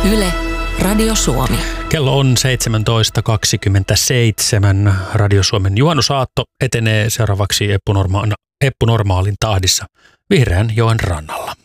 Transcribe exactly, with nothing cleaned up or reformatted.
Yle, Radio Suomi. Kello on seitsemäntoista kaksikymmentäseitsemän. Radio Suomen juhannusaatto etenee seuraavaksi eppunorma- eppunormaalin tahdissa Vihreän joen rannalla.